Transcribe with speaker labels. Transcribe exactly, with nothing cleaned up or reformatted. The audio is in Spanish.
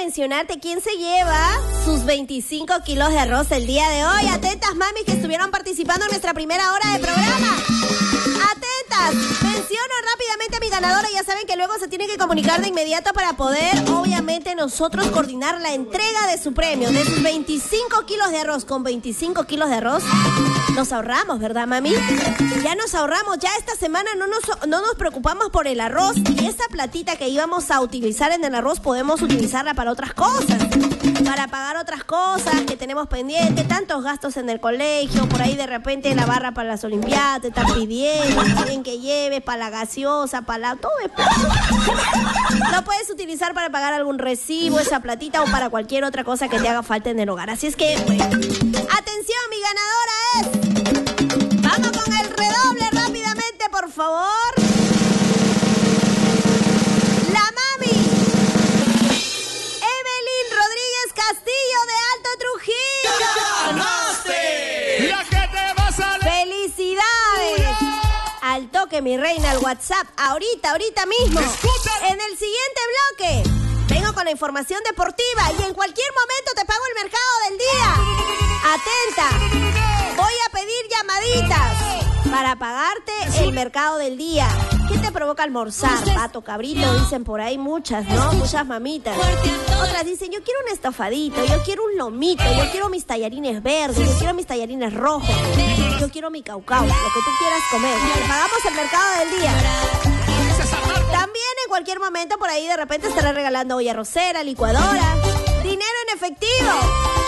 Speaker 1: mencionarte quién se lleva sus veinticinco kilos de arroz el día de hoy. Atentas, mami, que estuvieron participando en nuestra primera hora de programa. Atentas, menciono rápidamente a mi ganadora. Ya saben que luego se tiene que comunicar de inmediato para poder, obviamente, nosotros coordinar la entrega de su premio. De sus veinticinco kilos de arroz. Con veinticinco kilos de arroz nos ahorramos, ¿verdad, mami? Ya nos ahorramos. Ya esta semana no nos, no nos preocupamos por el arroz. Y esa platita que íbamos a utilizar en el arroz podemos utilizarla para otras cosas. Para pagar otras cosas que tenemos pendientes. Tantos gastos en el colegio. Por ahí de repente la barra para las olimpiadas te están pidiendo. Quieren que lleves para la gaseosa, para la... Todo es plata. Lo puedes utilizar para pagar algún recibo, esa platita, o para cualquier otra cosa que te haga falta en el hogar. Así es que, bueno, atención, mi ganadora es... Vamos con el redoble rápidamente, por favor. La mami Evelyn Rodríguez Castillo de Alto Trujillo.
Speaker 2: ¡Ganaste! ¡La que te va a salir!
Speaker 1: ¡Felicidades! Al toque, mi reina, al WhatsApp. Ahorita, ahorita mismo.
Speaker 2: ¡Escucha!
Speaker 1: En el siguiente bloque vengo con la información deportiva y en cualquier momento te pago el mercado del día. Atenta. Voy a pedir llamaditas para pagarte el mercado del día. ¿Qué te provoca almorzar? Pato, cabrito, dicen por ahí muchas, ¿no? Muchas mamitas. Otras dicen, yo quiero un estofadito, yo quiero un lomito, yo quiero mis tallarines verdes, yo quiero mis tallarines rojos, yo quiero mi caucao, lo que tú quieras comer. Te pagamos el mercado del día. También en cualquier momento por ahí de repente estaré regalando olla arrocera, licuadora, dinero en efectivo.